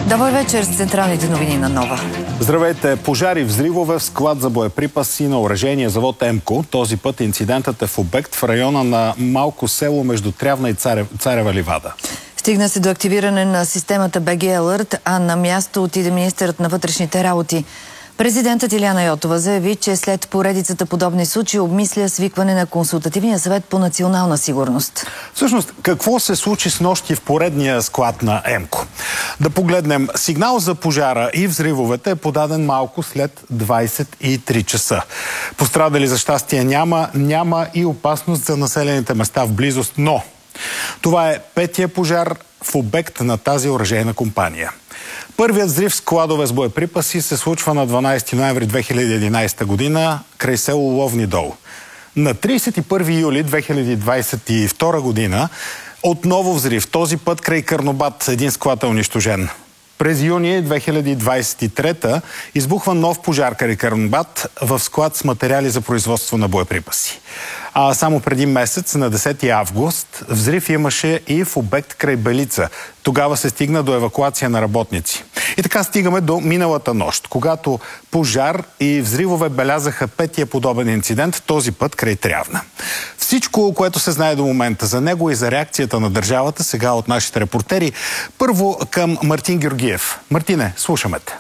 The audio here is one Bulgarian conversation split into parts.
Добър вечер с централните новини на Нова. Здравейте! Пожари, взривове в склад за боеприпаси на оръжение завод ЕМКО. Този път инцидентът е в обект в района на малко село между Трявна и Царева ливада. Стигна се до активиране на системата БГ Алърт, а на място отиде министърът на вътрешните работи. Президентът Илияна Йотова заяви, че след поредицата подобни случаи обмисля свикване на консултативния съвет по национална сигурност. Всъщност, какво се случи с нощи в поредния склад на ЕМКО? Да погледнем. Сигнал за пожара и взривовете е подаден малко след 23 часа. Пострадали за щастие няма и опасност за населените места в близост, но това е петия пожар в обект на тази оръжейна компания. Първият взрив в складове с боеприпаси се случва на 12 ноември 2011 година край село Ловни дол. На 31 юли 2022 година отново взрив, този път край Карнобат, един склад е унищожен. През юни 2023 избухва нов пожар край Карнобат в склад с материали за производство на боеприпаси. А само преди месец, на 10 август, взрив имаше и в обект край Белица. Тогава се стигна до евакуация на работници. И така стигаме до миналата нощ, когато пожар и взривове белязаха петия подобен инцидент, този път край Трявна. Всичко, което се знае до момента за него и за реакцията на държавата, сега от нашите репортери. Първо към Мартин Георгиев. Мартине, слушаме те.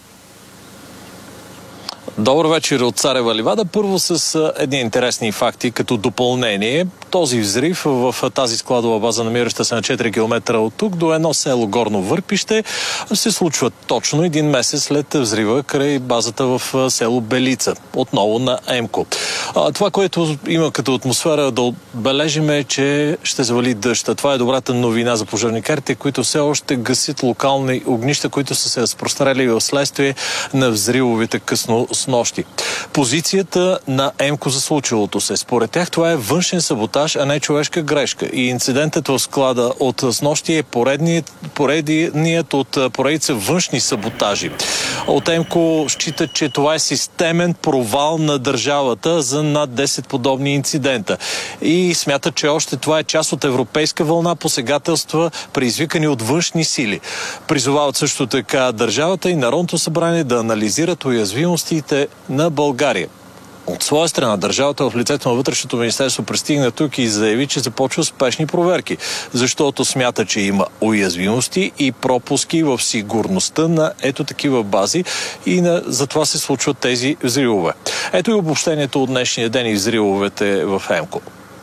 Добър вечер от Царева ливада. Първо с едни интересни факти като допълнение. Този взрив в тази складова база, намираща се на 4 км от тук до едно село Горно Върпище, се случва точно един месец след взрива край базата в село Белица, отново на ЕМКО. Това, което има като атмосфера да отбележим е, че ще завали дъжд. Това е добрата новина за пожарникарите, които все още гасят локални огнища, които са се разпространили в следствие на взривовите късно с нощи. Позицията на ЕМКО за случилото се. Според тях това е външен саботаж, а не човешка грешка. И инцидентът в склада от снощи е поредният от поредица външни саботажи. От ЕМКО считат, че това е системен провал на държавата за над 10 подобни инцидента. И смятат, че още това е част от европейска вълна посегателства, предизвикани от външни сили. Призовават също така държавата и Народното събрание да анализират уязвимостите на България. От своя страна, държавата в лицето на Вътрешното министерство пристигна тук и заяви, че започва спешни проверки, защото смята, че има уязвимости и пропуски в сигурността на ето такива бази и затова се случват тези взривове. Ето и обобщението от днешния ден и взривовете в ЕМКО.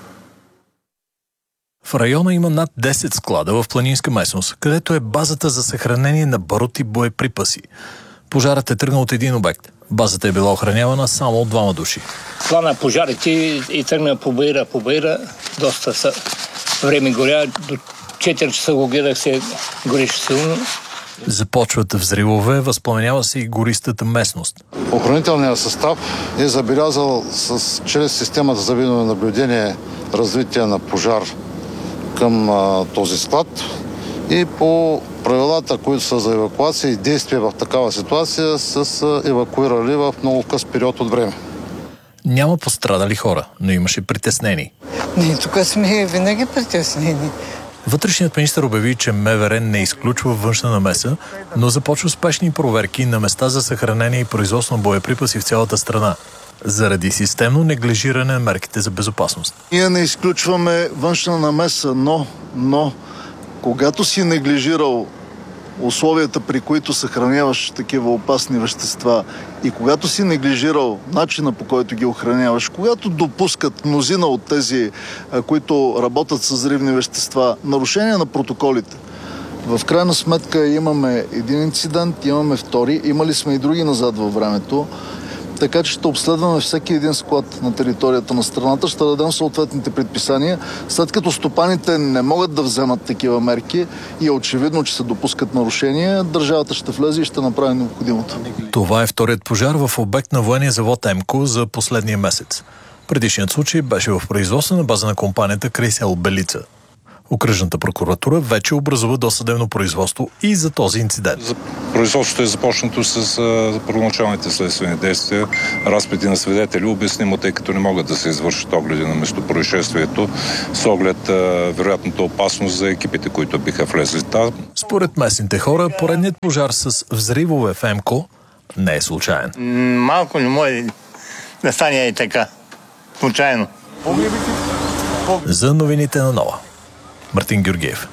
В района има над 10 склада в планинска местност, където е базата за съхранение на барут и боеприпаси. Пожарът е тръгнал от един обект. Базата е била охранявана само от 2 души. Плана пожарите и тръгна по баира. Доста време горя. До 4 часа го гледах, се гореше силно. Започват взривове, възпламенява се и гористата местност. Охранителният състав е забелязал чрез системата за видеонаблюдение развитие на пожар към този склад и по правилата, които са за евакуация и действия в такава ситуация, са евакуирали в много къс период от време. Няма пострадали хора, но имаше притеснени. Ние тук сме винаги притеснени. Вътрешният министър обяви, че МВР не изключва външна намеса, но започва спешни проверки на места за съхранение и производство на боеприпаси в цялата страна, заради системно неглижиране на мерките за безопасност. Ние не изключваме външна намеса, но когато си неглижирал условията, при които съхраняваш такива опасни вещества и когато си неглижирал начина, по който ги охраняваш, когато допускат мнозина от тези, които работят с взривни вещества, нарушение на протоколите, в крайна сметка имаме един инцидент, имаме втори, имали сме и други назад във времето, така че ще обследваме всеки един склад на територията на страната, ще дадем съответните предписания. След като стопаните не могат да вземат такива мерки и е очевидно, че се допускат нарушения, държавата ще влезе и ще направи необходимото. Това е вторият пожар в обект на военния завод ЕМКО за последния месец. Предишният случай беше в производствена база на компанията край село Белица. Окръжната прокуратура вече образува досъдебно производство и за този инцидент. Производството е започнато с първоначалните следствени действия, разпити на свидетели, обяснимо, тъй като не могат да се извършат огледи на местопроизшествието с оглед вероятната опасност за екипите, които биха влезли там. Според местните хора, поредният пожар с взривове в ЕМКО не е случайен. Малко не може да стане и така, случайно. За новините на Нова. Мартин Георгиев.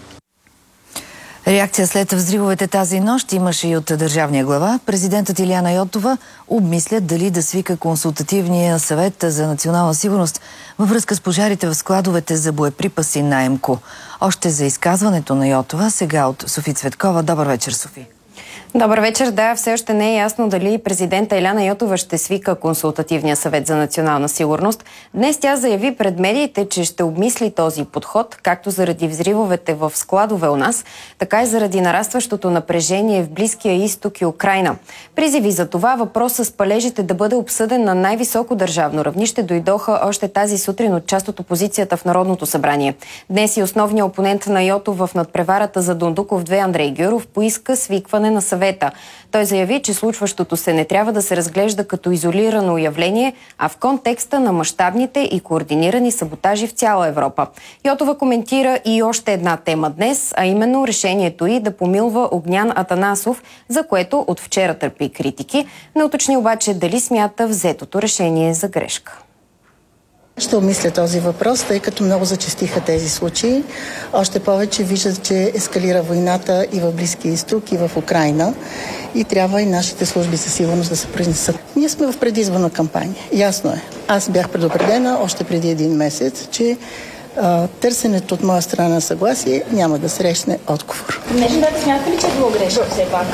Реакция след взривовете тази нощ имаше и от държавния глава. Президентът Илияна Йотова обмисля дали да свика консултативния съвет за национална сигурност във връзка с пожарите в складовете за боеприпаси на ЕМКО. Още за изказването на Йотова, сега от Софи Цветкова. Добър вечер, Софи. Добър вечер. Да, все още не е ясно дали президента Илияна Йотова ще свика консултативния съвет за национална сигурност. Днес тя заяви пред медиите, че ще обмисли този подход, както заради взривовете в складове у нас, така и заради нарастващото напрежение в Близкия изток и Украйна. Призиви за това въпросът с палежите да бъде обсъден на най-високо държавно равнище дойдоха още тази сутрин от част от опозицията в Народното събрание. Днес и основният опонент на Йотова в надпреварата за Дондуков 2 Андрей Гюров поиска свикване на съвета. Той заяви, че случващото се не трябва да се разглежда като изолирано явление, а в контекста на мащабните и координирани саботажи в цяла Европа. Йотова коментира и още една тема днес, а именно решението й да помилва Огнян Атанасов, за което от вчера търпи критики. Не уточни обаче дали смята взетото решение за грешка. Ще обмисля този въпрос, тъй като много зачестиха тези случаи. Още повече виждат, че ескалира войната и в Близкия изток, и в Украйна. И трябва и нашите служби за сигурност да се произнесат. Ние сме в предизборна кампания. Ясно е. Аз бях предупредена още преди един месец, че търсенето от моя страна на съгласие няма да срещне отговор. Днес да смятате ли, че е било грешно все пак?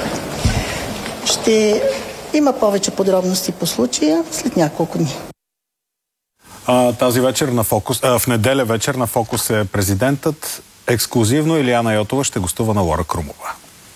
Ще има повече подробности по случая след няколко дни. Тази вечер на Фокус, в неделя вечер на Фокус е президентът. Ексклузивно Илияна Йотова ще гостува на Лора Крумова.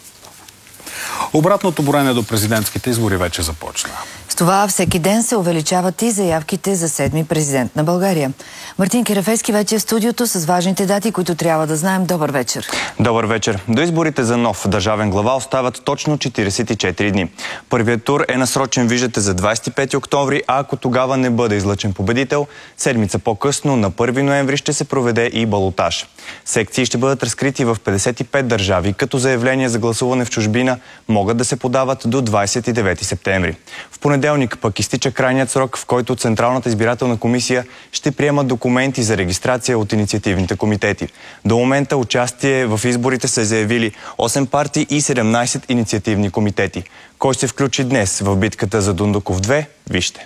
Обратното броене до президентските избори вече започна. С това всеки ден се увеличават и заявките за 7-ми президент на България. Мартин Керафейски вече е в студиото с важните дати, които трябва да знаем. Добър вечер. Добър вечер. До изборите за нов държавен глава остават точно 44 дни. Първият тур е насрочен, виждате, за 25 октомври, а ако тогава не бъде излъчен победител, седмица по-късно, на 1 ноември, ще се проведе и балотаж. Секции ще бъдат разкрити в 55 държави, като заявления за гласуване в чужбина могат да се подават до 29 септември. В понеделник пък изтича крайният срок, в който Централната избирателна комисия ще приема документи за регистрация от инициативните комитети. До момента участие в изборите са заявили 8 партии и 17 инициативни комитети. Кой се включи днес в битката за Дондуков 2? Вижте.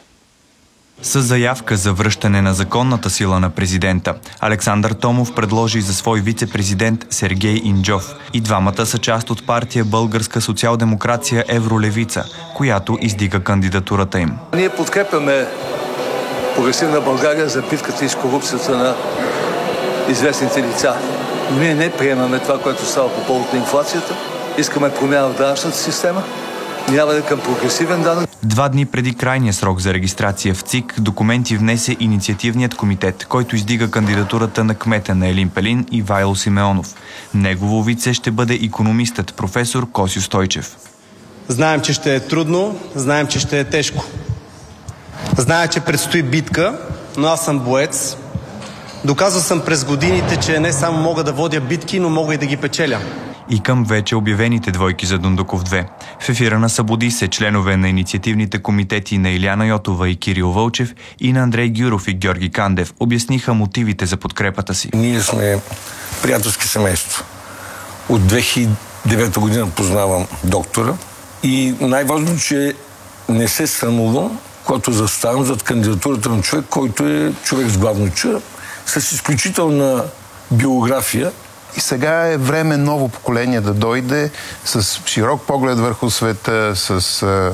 С заявка за връщане на законната сила на президента, Александър Томов предложи за свой вице-президент Сергей Инджов. И двамата са част от партия Българска социал-демокрация Евролевица, която издига кандидатурата им. Ние подкрепяме прогресивна България за битката и с корупцията на известните лица. Но ние не приемаме това, което става по повод на инфлацията. Искаме промяна в данъчната система. Минаване към прогресивен данък. 2 дни преди крайния срок за регистрация в ЦИК, документи внесе инициативният комитет, който издига кандидатурата на кмета на Елин Пелин Ивайло Симеонов. Негово вице ще бъде икономистът професор Косю Стойчев. Знаем, че ще е трудно, знаем, че ще е тежко. Знаем, че предстои битка, но аз съм боец. Доказал съм през годините, че не само мога да водя битки, но мога и да ги печеля. И към вече обявените двойки за Дондуков 2. В ефира на Събуди се членове на инициативните комитети на Илияна Йотова и Кирил Вълчев и на Андрей Гюров и Георги Кандев обясниха мотивите за подкрепата си. Ние сме приятелски семейство. От 2009 година познавам доктора и най-важно, че не се срамувам, когато заставам зад кандидатурата на човек, който е човек с главно Ч, с изключителна биография. И сега е време ново поколение да дойде с широк поглед върху света, с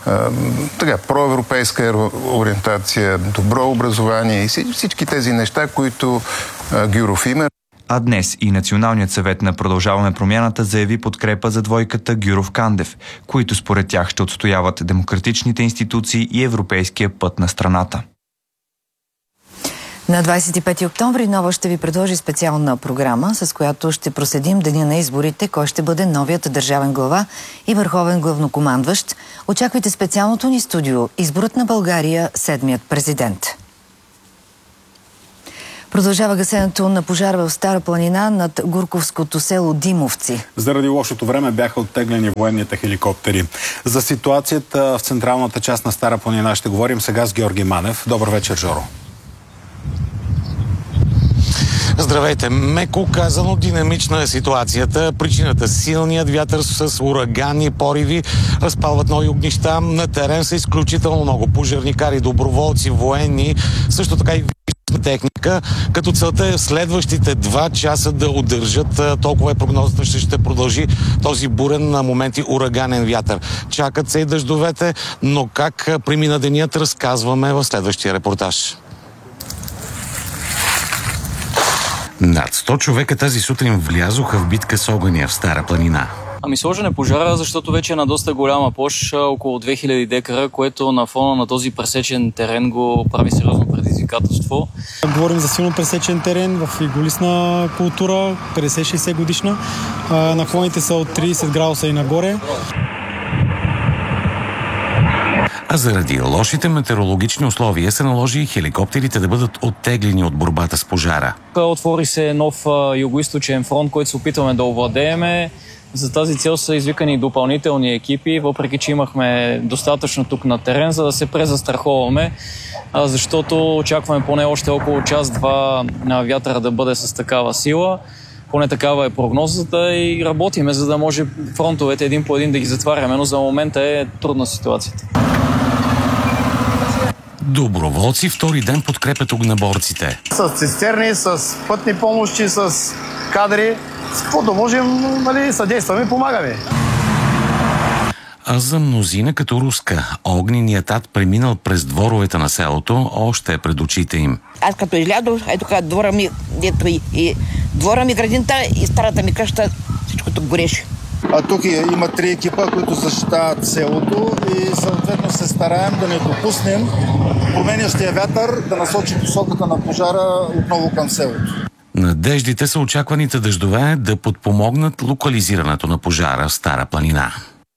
проевропейска ориентация, добро образование и всички тези неща, които Гюров има. А днес и Националният съвет на Продължаваме промяната заяви подкрепа за двойката Гюров-Кандев, които според тях ще отстояват демократичните институции и европейския път на страната. На 25 октомври Нова ще ви предложи специална програма, с която ще проследим деня на изборите, кой ще бъде новият държавен глава и върховен главнокомандващ. Очаквайте специалното ни студио «Изборът на България, седмият президент». Продължава гасенето на пожар в Стара планина над Гурковското село Димовци. Заради лошото време бяха оттеглени военните хеликоптери. За ситуацията в централната част на Стара планина ще говорим сега с Георги Манев. Добър вечер, Жоро. Здравейте! Меко казано, динамична е ситуацията. Причината – силният вятър с ураганни пориви разпалват нови огнища. На терен са изключително много пожарникари, доброволци, военни, също така и техника, като целта е в следващите 2 часа да удържат, толкова е прогнозата, ще продължи този бурен на моменти ураганен вятър. Чакат се и дъждовете, но как премина денят, разказваме в следващия репортаж. Над 100 човека тази сутрин влязоха в битка с огъня в Стара планина. Сложен е пожара, защото вече е на доста голяма площ, около 2000 декара, което на фона на този пресечен терен го прави сериозно предизвикателство. Говорим за силно пресечен терен в иголистна култура, 50-60 годишна. Наклоните са от 30 градуса и нагоре. А заради лошите метеорологични условия се наложи хеликоптерите да бъдат оттеглени от борбата с пожара. Отвори се нов югоизточен фронт, който се опитваме да овладееме. За тази цел са извикани допълнителни екипи, въпреки че имахме достатъчно тук на терен, за да се презастраховаме, защото очакваме поне още около час-два вятъра да бъде с такава сила. Поне такава е прогнозата и работиме, за да може фронтовете един по един да ги затваряме, но за момента е трудна ситуацията. Доброволци втори ден подкрепят огнеборците. С цистерни, с пътни помощи, с кадри, с каквото можем, съдействаме и помагаме. А за мнозина като руска, огненият ад преминал през дворовете на селото, още е пред очите им. Аз като излядох, ето тук двора ми, дето и двора ми, градинта и старата ми къща, всичко тук гореше. А тук има 3 екипа, които защитават селото и съответно се стараем да не допуснем променящия вятър да насочи посоката на пожара отново към селото. Надеждите са очакваните дъждове да подпомогнат локализирането на пожара в Стара планина.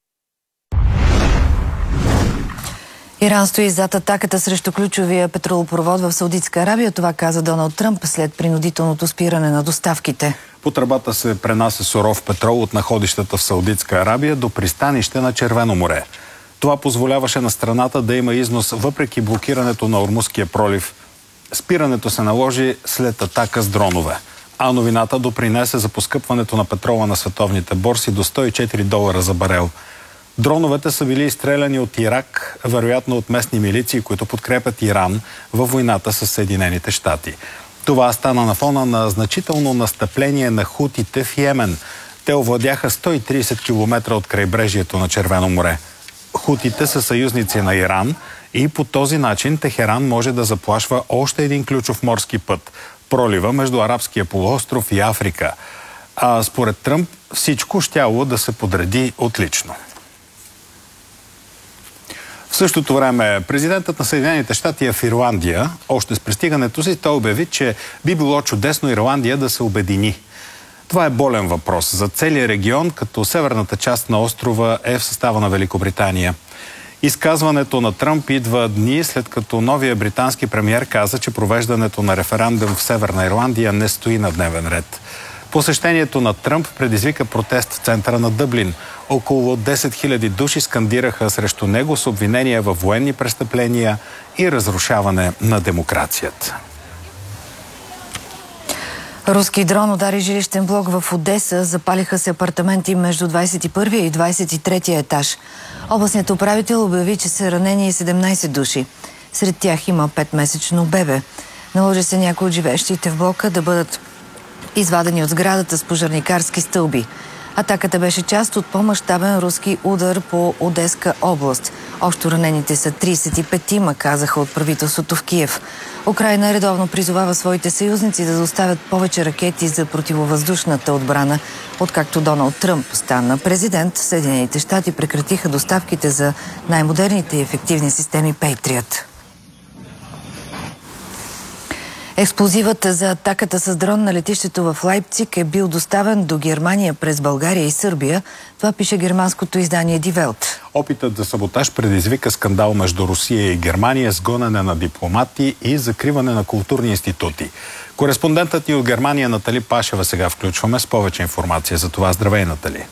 Иран стои зад атаката срещу ключовия петролопровод в Саудитска Арабия. Това каза Доналд Тръмп след принудителното спиране на доставките. По тръбата се пренася суров петрол от находищата в Саудитска Арабия до пристанище на Червено море. Това позволяваше на страната да има износ въпреки блокирането на Ормузския пролив. Спирането се наложи след атака с дронове. А новината допринесе за поскъпването на петрола на световните борси до $104 за барел. Дроновете са били изстреляни от Ирак, вероятно от местни милиции, които подкрепят Иран във войната с Съединените щати. Това стана на фона на значително настъпление на хутите в Йемен. Те овладяха 130 км от крайбрежието на Червено море. Хутите са съюзници на Иран и по този начин Техеран може да заплашва още един ключов морски път – пролива между Арабския полуостров и Африка. А според Тръмп всичко щяло да се подреди отлично. В същото време президентът на Съединените щати е в Ирландия. Още с пристигането си той обяви, че би било чудесно Ирландия да се обедини. Това е болен въпрос за целия регион, като северната част на острова е в състава на Великобритания. Изказването на Тръмп идва дни след като новия британски премиер каза, че провеждането на референдум в Северна Ирландия не стои на дневен ред. Посещението на Тръмп предизвика протест в центъра на Дъблин. Около 10 000 души скандираха срещу него с обвинения във военни престъпления и разрушаване на демокрацията. Руски дрон удари жилищен блок в Одеса. Запалиха се апартаменти между 21 и 23 етаж. Областният управител обяви, че са ранени 17 души. Сред тях има 5-месечно бебе. Наложи се някои от живеещите в блока да бъдат извадени от сградата с пожарникарски стълби. Атаката беше част от по-мащабен руски удар по Одеска област. Общо ранените са 35-ма, казаха от правителството в Киев. Украйна редовно призовава своите съюзници да доставят повече ракети за противовъздушната отбрана. Откакто Доналд Тръмп стана президент, Съединените щати прекратиха доставките за най-модерните и ефективни системи Patriot. Експлозивът за атаката с дрон на летището в Лайпциг е бил доставен до Германия през България и Сърбия. Това пише германското издание Die Welt. Опитът за саботаж предизвика скандал между Русия и Германия с гонене на дипломати и закриване на културни институти. Кореспондентът ни от Германия Натали Пашева сега включваме с повече информация за това. Здравей, Натали!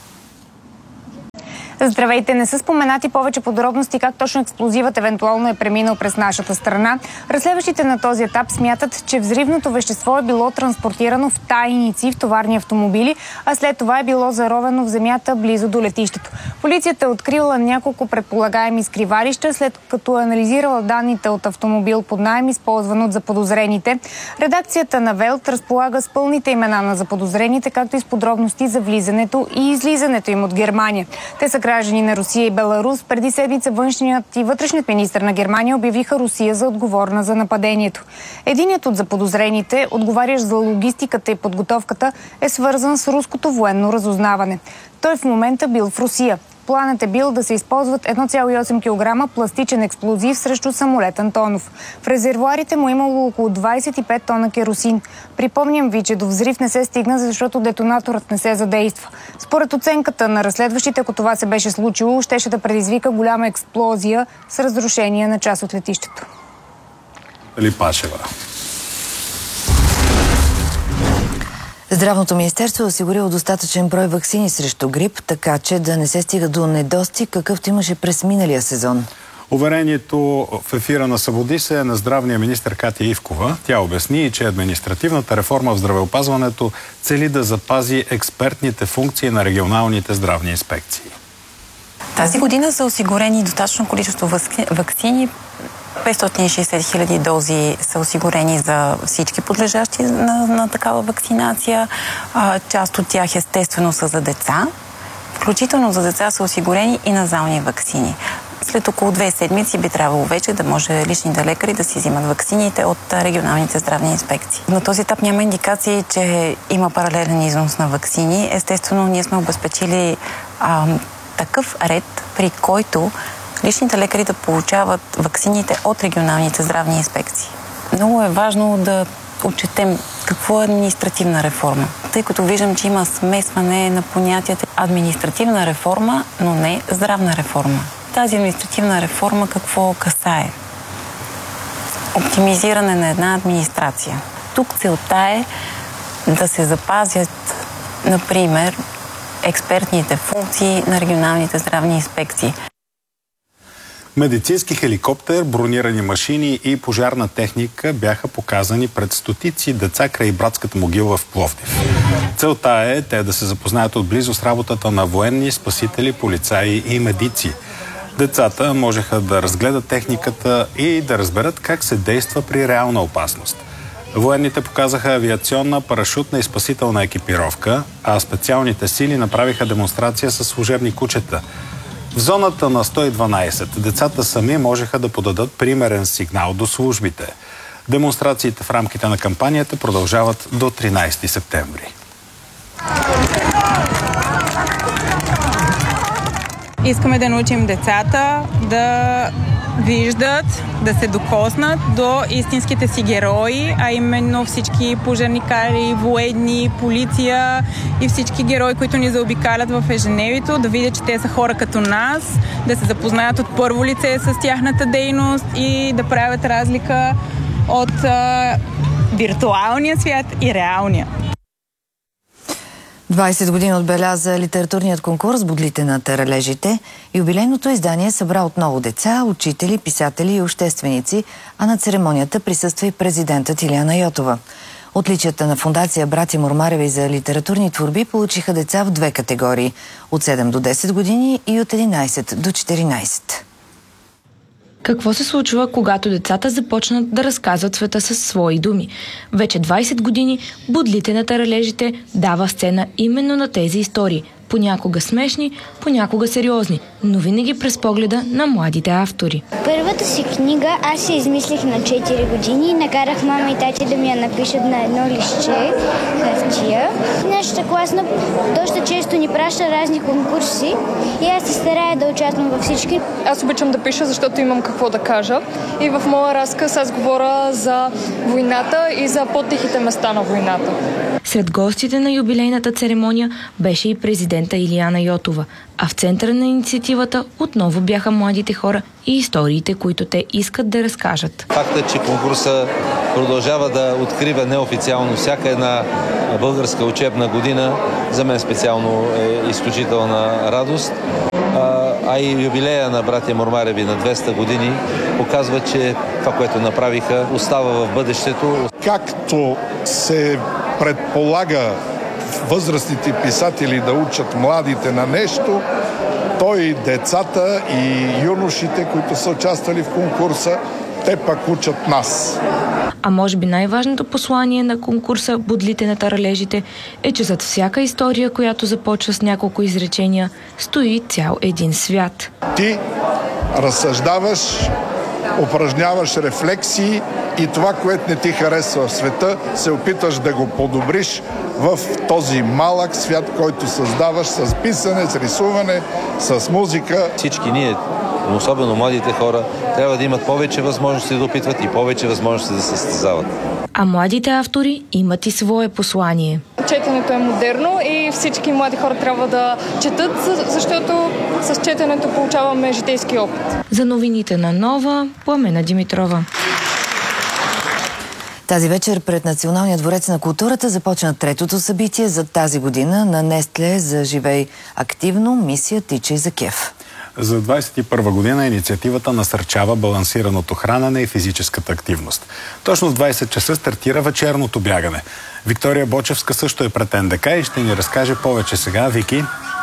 Здравейте! Не са споменати повече подробности как точно експлозивът евентуално е преминал през нашата страна. Разследващите на този етап смятат, че взривното вещество е било транспортирано в тайници в товарни автомобили, а след това е било заровено в земята близо до летището. Полицията е открила няколко предполагаеми скривалища, след като е анализирала данните от автомобил под наем, използван от заподозрените. Редакцията на Велт разполага с пълните имена на заподозрените, както и с подробности за влизането и излизането им от Германия. Те са граждани на Русия и Беларус. Преди седмица външният и вътрешният министър на Германия обявиха Русия за отговорна за нападението. Единият от заподозрените, отговарящ за логистиката и подготовката, е свързан с руското военно разузнаване. Той в момента бил в Русия. Планът е бил да се използват 1,8 кг пластичен експлозив срещу самолет Антонов. В резервоарите му имало около 25 тона керосин. Припомням ви, че до взрив не се стигна, защото детонаторът не се задейства. Според оценката на разследващите, ако това се беше случило, щеше да предизвика голяма експлозия с разрушение на част от летището. Пашева. Здравното министерство е осигурило достатъчен брой ваксини срещу грип, така че да не се стига до недостиг, какъвто имаше през миналия сезон. Уверението в ефира на Събуди се е на здравния министър Катя Ивкова. Тя обясни, че административната реформа в здравеопазването цели да запази експертните функции на регионалните здравни инспекции. Тази година са осигурени достатъчно количество ваксини. 560 000 дози са осигурени за всички подлежащи на такава вакцинация. Част от тях естествено са за деца. Включително за деца са осигурени и назални ваксини. След около 2 седмици би трябвало вече да може личните лекари да си взимат ваксините от регионалните здравни инспекции. На този етап няма индикации, че има паралелен износ на ваксини. Естествено, ние сме обезпечили такъв ред, при който личните лекари да получават ваксините от регионалните здравни инспекции. Много е важно да отчетем какво е административна реформа, тъй като виждам, че има смесване на понятията административна реформа, но не здравна реформа. Тази административна реформа какво касае? Оптимизиране на една администрация. Тук целта е да се запазят, например, експертните функции на регионалните здравни инспекции. Медицински хеликоптер, бронирани машини и пожарна техника бяха показани пред стотици деца край братската могила в Пловдив. Целта е те да се запознаят отблизо с работата на военни, спасители, полицаи и медици. Децата можеха да разгледат техниката и да разберат как се действа при реална опасност. Военните показаха авиационна, парашютна и спасителна екипировка, а специалните сили направиха демонстрация с служебни кучета. В зоната на 112 децата сами можеха да подадат примерен сигнал до службите. Демонстрациите в рамките на кампанията продължават до 13 септември. Искаме да научим децата да виждат, да се докоснат до истинските си герои, а именно всички пожарникари, военни, полиция и всички герои, които ни заобикалят в ежедневието, да видят, че те са хора като нас, да се запознаят от първо лице с тяхната дейност и да правят разлика от виртуалния свят и реалния. 20 години отбеляза литературният конкурс "Бодлите на таралежите". Юбилейното издание събра отново деца, учители, писатели и общественици, а на церемонията присъства и президентът Илияна Йотова. Отличията на фондация "Братя Мормареви" за литературни творби получиха деца в 2 категории – от 7 до 10 години и от 11 до 14. Какво се случва, когато децата започнат да разказват света със свои думи? Вече 20 години "Бодлите на таралежите" дава сцена именно на тези истории. Понякога смешни, понякога сериозни, но винаги през погледа на младите автори. Първата си книга аз си измислих на 4 години и накарах мама и тати да ми я напишат на едно листче хартия. Нашата класна доста често ни праща разни конкурси и аз се старая да участвам във всички. Аз обичам да пиша, защото имам какво да кажа. И в моя разказ аз говоря за войната и за по-тихите места на войната. Сред гостите на юбилейната церемония беше и президента Илияна Йотова, а в центъра на инициативата отново бяха младите хора и историите, които те искат да разкажат. Фактът, че конкурса продължава да открива неофициално всяка една българска учебна година, за мен специално е изключителна радост. А и юбилея на братя Мормареви на 200 години показва, че това, което направиха, остава в бъдещето. Както се предполага възрастните писатели да учат младите на нещо, то и децата и юношите, които са участвали в конкурса, те пък учат нас. А може би най-важното послание на конкурса "Бодлите на таралежите" е, че зад всяка история, която започва с няколко изречения, стои цял един свят. Ти разсъждаваш, упражняваш рефлексии и това, което не ти харесва в света, се опиташ да го подобриш в този малък свят, който създаваш с писане, с рисуване, с музика. Всички ние, особено младите хора, трябва да имат повече възможности да опитват и повече възможности да се състезават. А младите автори имат и свое послание. Четенето е модерно и всички млади хора трябва да четат, защото с четенето получаваме житейски опит. За новините на Нова, Пламена Димитрова. Тази вечер пред Националния дворец на културата започна третото събитие за тази година на Нестле за "Живей активно", мисия "Тичай за кеф". За 2021 година инициативата насърчава балансираното хранене и физическата активност. Точно в 20 часа стартира вечерното бягане. Виктория Бочевска също е пред НДК и ще ни разкаже повече сега. Вики?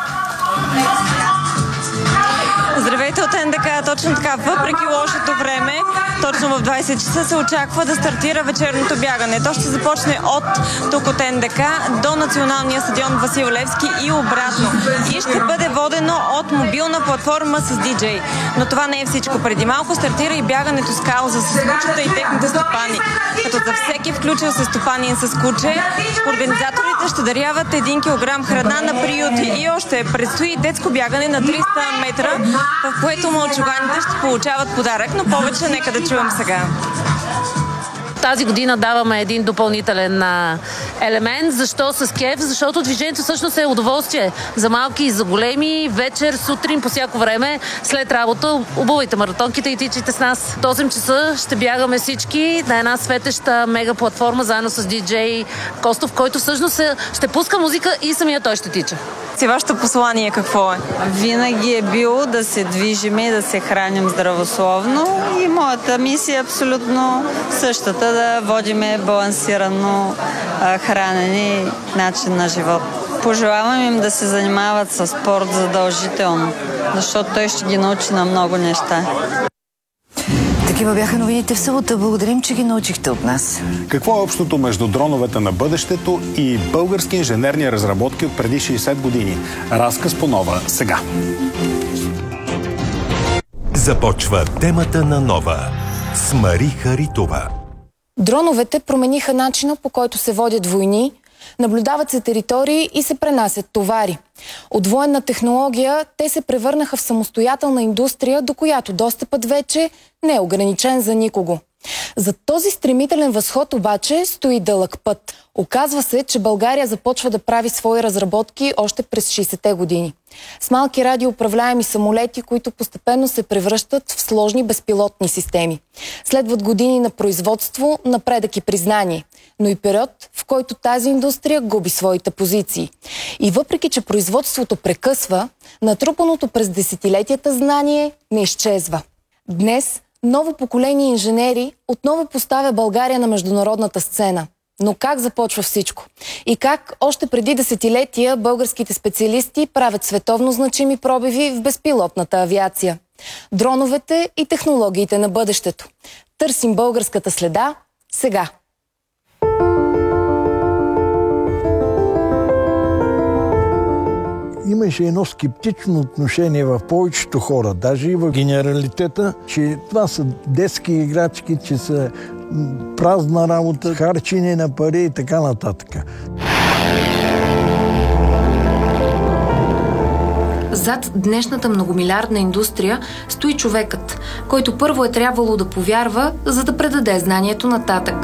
Здравейте от НДК. Точно така, въпреки лошото време, точно в 20 часа се очаква да стартира вечерното бягане. То ще започне от тук от НДК до Националния стадион Васил Левски и обратно. И ще бъде водено от мобилна платформа с диджей. Но това не е всичко. Преди малко стартира и бягането с кауза с кучета и техните стопани. Като за всеки включил се стопанин с куче, организаторите ще даряват 1 кг храна на приюти. И още предстои детско бягане на 300 метра, в което мълчуганите ще получават подарък, но повече нека да чуем сега. Тази година даваме един допълнителен елемент. Защо с кеф? Защото движението всъщност е удоволствие за малки и за големи. Вечер, сутрин, по всяко време, след работа, обувайте маратонките и тичайте с нас. До 8 часа ще бягаме всички на една светеща мега платформа, заедно с диджей Костов, който всъщност ще пуска музика и самия той ще тича. Си вашето послание какво е? Винаги е било да се движим и да се храним здравословно и моята мисия е абсолютно същата, да водиме балансирано хранене и начин на живот. Пожелавам им да се занимават с спорт задължително, защото той ще ги научи на много неща. Такива бяха новините в събота. Благодарим, че ги научихте от нас. Какво е общото между дроновете на бъдещето и български инженерни разработки от преди 60 години? Разказ по Нова сега. Започва темата на Нова с Мари Харитова. Дроновете промениха начина, по който се водят войни, наблюдават се територии и се пренасят товари. От военна технология те се превърнаха в самостоятелна индустрия, до която достъпът вече не е ограничен за никого. За този стремителен възход обаче стои дълъг път. Оказва се, че България започва да прави свои разработки още през 60-те години. С малки радиоуправляеми самолети, които постепенно се превръщат в сложни безпилотни системи. Следват години на производство, напредък и признание, но и период, в който тази индустрия губи своите позиции. И въпреки, че производството прекъсва, натрупаното през десетилетията знание не изчезва. Днес ново поколение инженери отново поставя България на международната сцена. Но как започва всичко? И как още преди десетилетия българските специалисти правят световно значими пробиви в безпилотната авиация? Дроновете и технологиите на бъдещето. Търсим българската следа сега. имаше едно скептично отношение в повечето хора, даже и в генералитета, че това са детски играчки, че са празна работа, харчене на пари и така нататък. Зад днешната многомилиардна индустрия стои човекът, който първо е трябвало да повярва, за да предаде знанието нататък.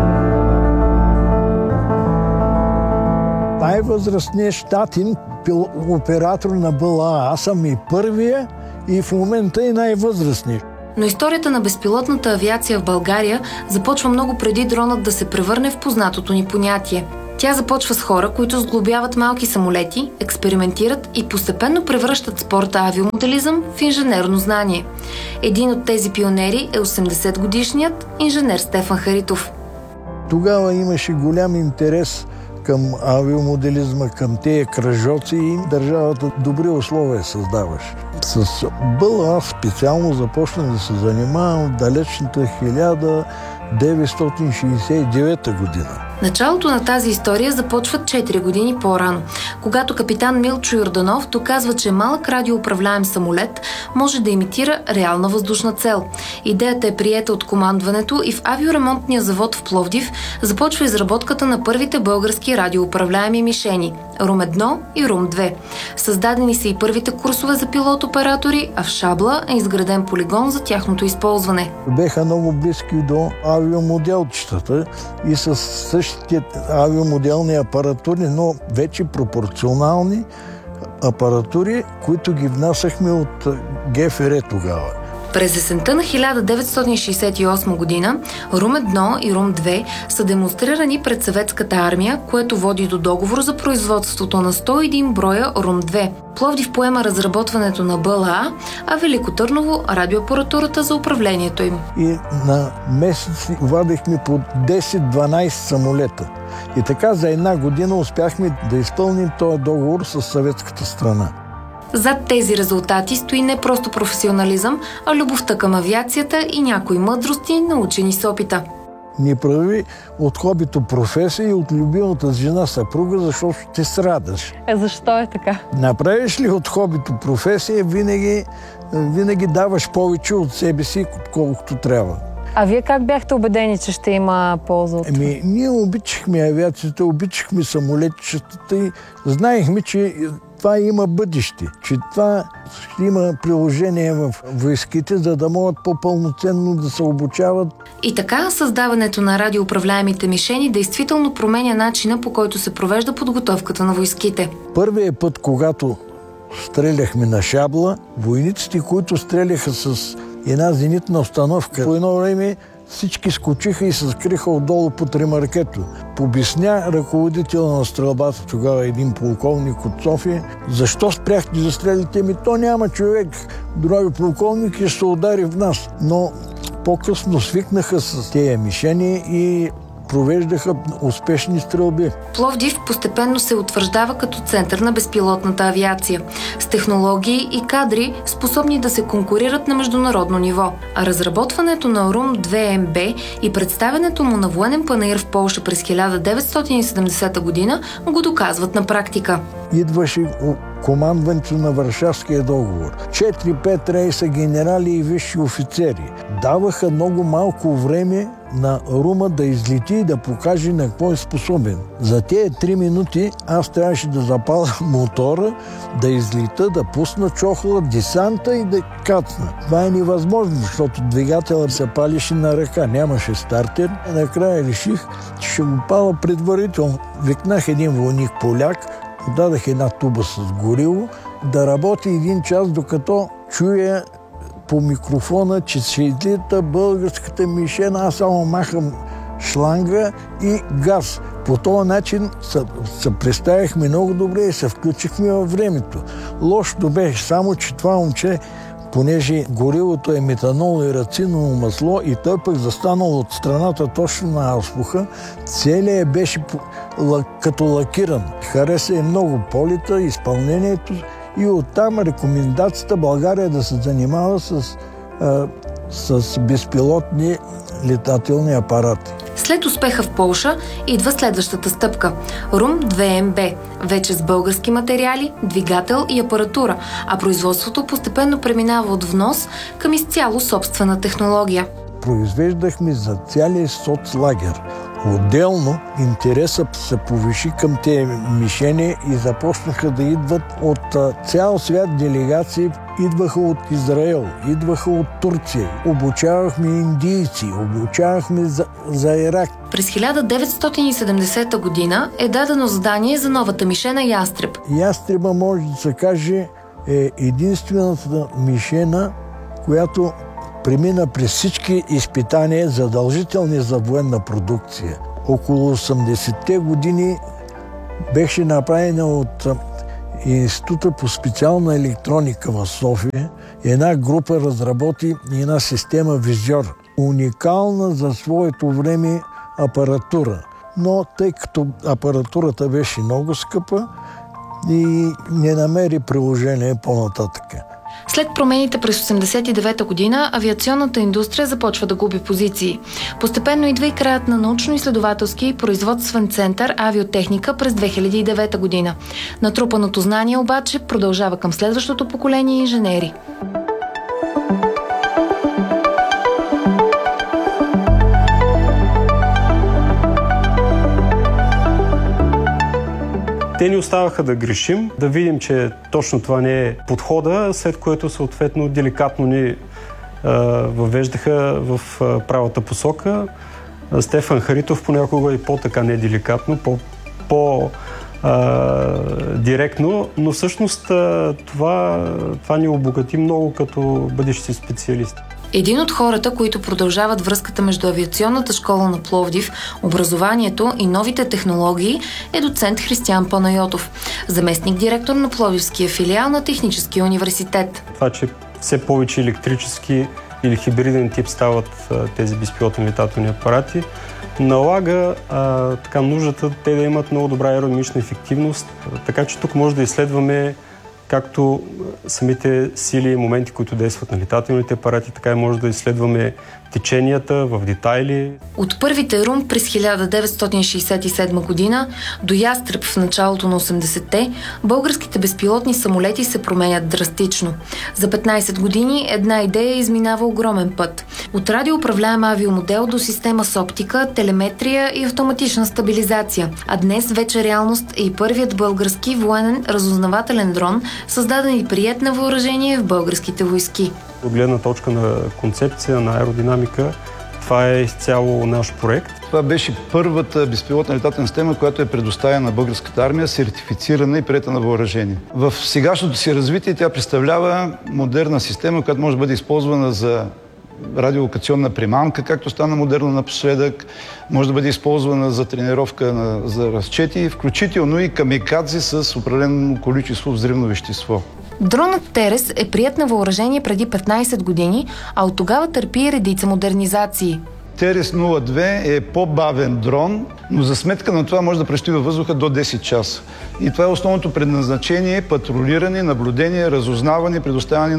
Най-възрастният щатин оператор на БЛА. Аз съм и първия, и в момента и най-възрастният. Но историята на безпилотната авиация в България започва много преди дронът да се превърне в познатото ни понятие. Тя започва с хора, които сглобяват малки самолети, експериментират и постепенно превръщат спорта авиомоделизъм в инженерно знание. Един от тези пионери е 80-годишният инженер Стефан Харитов. Тогава имаше голям интерес към авиомоделизма, към тези кръжоци и държавата добри условия създаваше. С БЛА специално започнах да се занимавам в далечната 1969 година. Началото на тази история започва 4 години по-рано, когато капитан Милчо Йорданов доказва, че малък радиоуправляем самолет може да имитира реална въздушна цел. Идеята е приета от командването и в авиоремонтния завод в Пловдив започва изработката на първите български радиоуправляеми мишени – Рум-1 и Рум-2. Създадени са и първите курсове за пилот-оператори, а в Шабла е изграден полигон за тяхното използване. Беха много близки до авиомоделчетата и с същите авиомоделни апаратури, но вече пропорционални апаратури, които ги внасяхме от ГФР тогава. През есента на 1968 година Рум-1 и Рум-2 са демонстрирани пред съветската армия, което води до договор за производството на 101 броя Рум-2. Пловдив поема разработването на БЛА, а Велико Търново – радиоапаратурата за управлението им. И на месец вадихме по 10-12 самолета. И така за една година успяхме да изпълним този договор с съветската страна. Зад тези резултати стои не просто професионализъм, а любовта към авиацията и някои мъдрости, научени с опита. Ни прави от хобито професия и от любимата жена съпруга, защото ще страдаш. Защо е така? Направиш ли от хобито професия, винаги даваш повече от себе си, колкото трябва. А вие как бяхте убедени, че ще има полза от това? Ние обичахме авиацията, обичахме самолетчетата и знаехме, че това има бъдеще, че това ще има приложение в войските, за да могат по-пълноценно да се обучават. И така създаването на радиоуправляемите мишени действително променя начина, по който се провежда подготовката на войските. Първият път, когато стреляхме на Шабла, войниците, които стреляха с една зенитна установка, по едно време всички скочиха и се скриха отдолу под ремаркето. Обясня ръководител на стрелбата, тогава един полковник от София, защо спряхте да стрелите? То няма човек, други полковник и ще се удари в нас. Но по-късно свикнаха с тези мишени и провеждаха успешни стрелби. Пловдив постепенно се утвърждава като център на безпилотната авиация, с технологии и кадри, способни да се конкурират на международно ниво. А разработването на Рум-2МБ и представянето му на военен панаир в Полша през 1970 година го доказват на практика. Идваше командването на Варшавския договор. 4-5 рейса генерали и висши офицери. Даваха много малко време на Рума да излети и да покаже на какво е способен. За тези 3 минути аз трябваше да запаля мотора, да излита, да пусна чохла, десанта и да кацна. Това е невъзможно, защото двигателът се палеше на ръка, нямаше стартер. Накрая реших, че ще го паля предварително. Викнах един войник поляк, дадах една туба с гориво, да работи 1 час, докато чуя по микрофона, че се излита българската мишена, аз само махам шланга и газ. По този начин се представихме много добре и се включихме във времето. Лошото беше само, че това момче, понеже горивото е метанол и рациново масло и той пък застанал от страната точно на ауспуха, целият беше като лакиран. Хареса и много полета, изпълнението и оттам рекомендацията България да се занимава с безпилотни летателни апарати. След успеха в Полша идва следващата стъпка – РУМ 2МБ, вече с български материали, двигател и апаратура, а производството постепенно преминава от внос към изцяло собствена технология. Произвеждахме за цялия соцлагер. Отделно интересът се повиши към тези мишени и започнаха да идват от цял свят делегации. Идваха от Израел, идваха от Турция. Обучавахме индийци, обучавахме за Ирак. През 1970 година е дадено задание за новата мишена Ястреб. Ястреба, може да се каже, е единствената мишена, която премина през всички изпитания, задължителни за военна продукция. Около 80-те години беше направена от Института по специална електроника в София. Една група разработи една система Визьор. Уникална за своето време апаратура. Но тъй като апаратурата беше много скъпа и не намери приложение по-нататък. След промените през 1989 година, авиационната индустрия започва да губи позиции. Постепенно идва и краят на научно-изследователски и производствен център авиотехника през 2009 година. Натрупаното знание обаче продължава към следващото поколение инженери. Те ни оставаха да грешим, да видим, че точно това не е подхода, след което съответно деликатно ни въвеждаха в правата посока. Стефан Харитов понякога и по-така неделикатно, по-директно, но всъщност това ни обогати много като бъдещи специалисти. Един от хората, които продължават връзката между авиационната школа на Пловдив, образованието и новите технологии е доцент Християн Панайотов, заместник-директор на Пловдивския филиал на Техническия университет. Това, че все повече електрически или хибриден тип стават тези безпилотни летателни апарати, налага нуждата те да имат много добра аеродинамична ефективност, така че тук може да изследваме както самите сили и моменти, които действат на летателните апарати, така и може да изследваме теченията в детайли. От първите РУМ през 1967 година до Ястреб в началото на 80-те, българските безпилотни самолети се променят драстично. За 15 години една идея изминава огромен път. От радиоуправляем авиомодел до система с оптика, телеметрия и автоматична стабилизация. А днес вече реалност е и първият български военен разузнавателен дрон, създаден и приет на въоръжение в българските войски. От гледна точка на концепция, на аеродинамика, това е изцяло наш проект. Това беше първата безпилотна летателна система, която е предоставена на българската армия, сертифицирана и приета на въоръжение. В сегашното си развитие тя представлява модерна система, която може да бъде използвана за радиолокационна примамка, както стана модерно напоследък, може да бъде използвана за тренировка за разчети, включително и камикадзе с определено количество взривно вещество. Дронът Терес е приет на въоръжение преди 15 години, а от тогава търпи редица модернизации. Терес 02 е по-бавен дрон, но за сметка на това може да престои във въздуха до 10 часа. И това е основното предназначение – патрулиране, наблюдение, разузнаване, предоставяне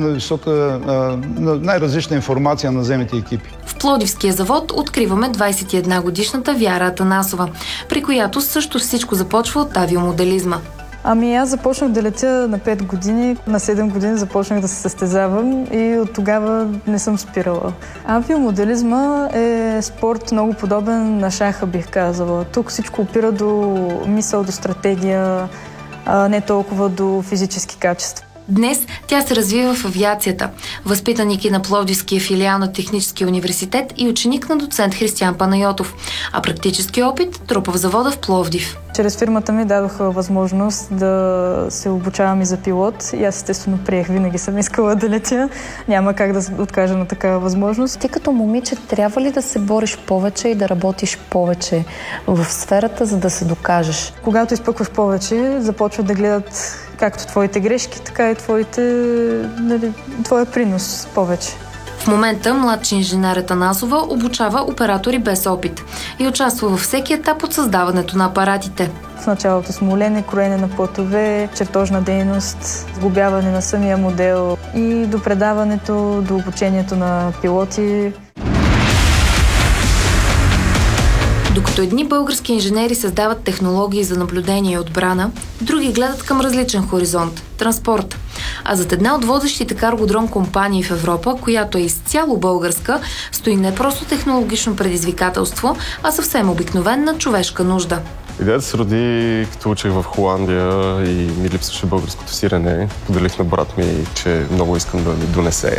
на най-различна информация на наземните екипи. В Пловдивския завод откриваме 21-годишната Вяра Атанасова, при която също всичко започва от авиомоделизма. Аз започнах да летя на 5 години, на 7 години започнах да се състезавам и от тогава не съм спирала. Авиомоделизма е спорт много подобен на шаха, бих казала. Тук всичко опира до мисъл, до стратегия, не толкова до физически качества. Днес тя се развива в авиацията. Възпитаник и на Пловдивския филиал на Техническия университет и ученик на доцент Християн Панайотов, а практически опит трупа в завода в Пловдив. Чрез фирмата ми дадоха възможност да се обучавам и за пилот и аз естествено приех. Винаги съм искала да летя. Няма как да откажа на такава възможност. Ти като момиче трябва ли да се бориш повече и да работиш повече в сферата, за да се докажеш? Когато изпъкваш повече, започват да гледат както твоите грешки, така и твоя принос повече. В момента младши инженер Атанасова обучава оператори без опит и участва във всеки етап от създаването на апаратите. В началото смолене, кроене на платове, чертожна дейност, сглобяване на самия модел и до предаването, до обучението на пилоти. Докато едни български инженери създават технологии за наблюдение и отбрана, други гледат към различен хоризонт – транспорт. А зад една от водещите каргодрон компании в Европа, която е изцяло българска, стои не просто технологично предизвикателство, а съвсем обикновена човешка нужда. Идеята се роди, като учих в Холандия и ми липсваше българското сирене. Поделих на брат ми, че много искам да ми донесе.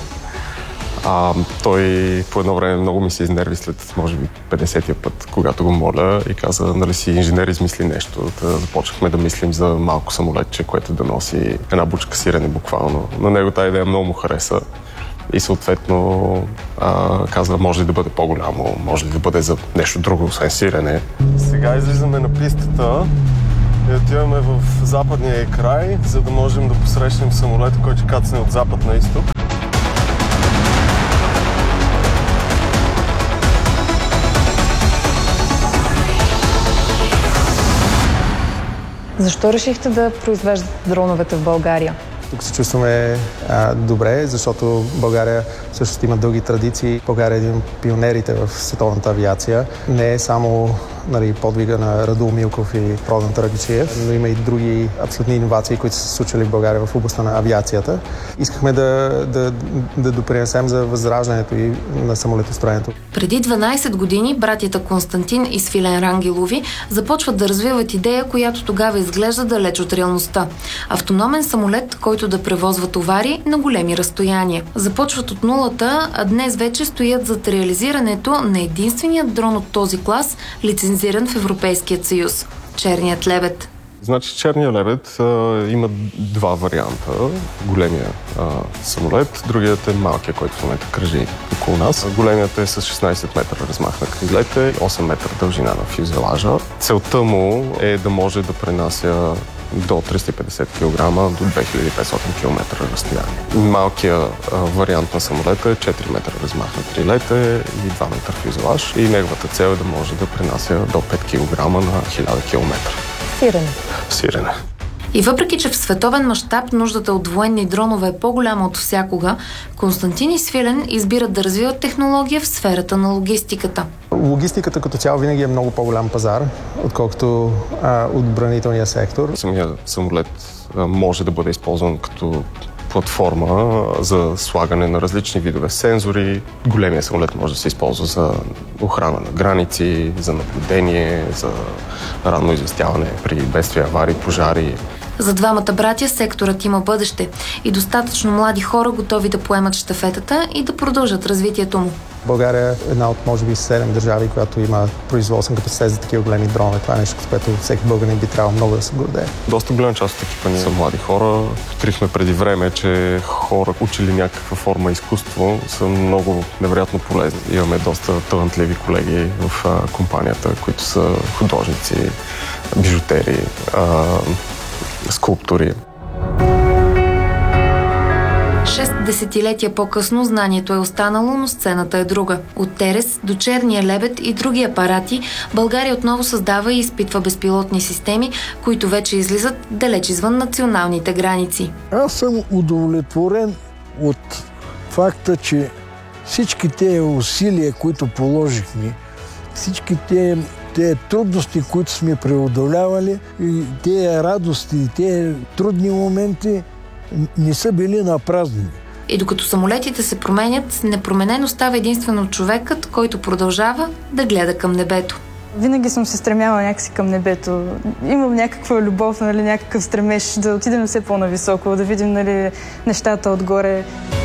Той по едно време много ми се изнерви след, може би, 50-я път, когато го моля и каза, нали си инженер, измисли нещо. Започнахме да мислим за малко самолетче, което да носи една бучка сирене буквално. На него тази идея много му хареса и съответно казва, може ли да бъде по-голямо, може ли да бъде за нещо друго, освен сирене. Сега излизаме на пистата и отиваме в западния край, за да можем да посрещнем самолет, който кацне от запад на изток. Защо решихте да произвеждате дроновете в България? Тук се чувстваме добре, защото България също има дълги традиции. България е един от пионерите в световната авиация. Не е само подвига на Радул Милков и Продан Таракчиев, но има и други абсолютни иновации, които са се случили в България в областта на авиацията. Искахме да допринесем за възраждането и на самолетостроенето. Преди 12 години братята Константин и Свилен Рангелови започват да развиват идея, която тогава изглежда далеч от реалността. Автономен самолет, който да превозва товари на големи разстояния. Започват от нулата, а днес вече стоят зад реализирането на единственият дрон от този клас, лицензиран в Европейския съюз – черният лебед. Значи черният лебед има два варианта. Големия самолет, другият е малкия, който в момента кръжи около нас. Големият е с 16 метра размах на крилете, 8 метра дължина на фюзелажа. Целта му е да може да пренася до 350 кг до 2500 км разстояние. Малкият вариант на самолета е 4 метра размах на крилете и 2 метра фюзелаж и неговата цел е да може да пренася до 5 кг на 1000 км. Сирене. Сирене. И въпреки, че в световен мащаб нуждата от военни дронове е по-голяма от всякога, Константин и Свилен избират да развиват технология в сферата на логистиката. Логистиката като цяло винаги е много по-голям пазар, отколкото отбранителния сектор. Самият самолет може да бъде използван като платформа за слагане на различни видове сензори. Големия самолет може да се използва за охрана на граници, за наблюдение, за ранно известяване при бедствия, аварии, пожари. За двамата братя секторът има бъдеще и достатъчно млади хора готови да поемат щафетата и да продължат развитието му. България е една от, може би, 7 държави, която има производствен капацитет за такива големи дронове. Това е нещо, с което всеки българин би трябвало много да се гордее. Доста голяма част от екипа ни са млади хора. Открихме преди време, че хора, учили някаква форма изкуство, са много невероятно полезни. Имаме доста талантливи колеги в компанията, които са художници, бижутери, скулптори. 6 десетилетия по-късно знанието е останало, но сцената е друга. От Терес до черния лебед и други апарати, България отново създава и изпитва безпилотни системи, които вече излизат далеч извън националните граници. Аз съм удовлетворен от факта, че всички тези усилия, които положихме, всички тези трудности, които сме преодолявали, и тези радости, и тези трудни моменти не са били напразни. И докато самолетите се променят, непроменено става единствено човекът, който продължава да гледа към небето. Винаги съм се стремяла някакси към небето. Имам някаква любов, някакъв стремеж да отидем все по-нависоко, да видим нещата отгоре.